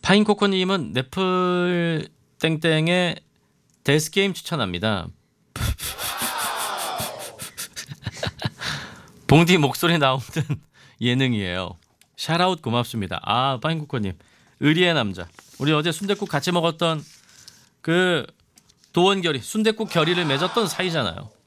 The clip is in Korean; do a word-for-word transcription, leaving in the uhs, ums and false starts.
파인코코님은 넷플 땡땡의 데스게임 추천합니다. 봉디 목소리 나오는 예능이에요. 샤라웃 고맙습니다. 아 파인코코님 의리의 남자. 우리 어제 순댓국 같이 먹었던 그 도원결이 순댓국 결의를 맺었던 사이잖아요.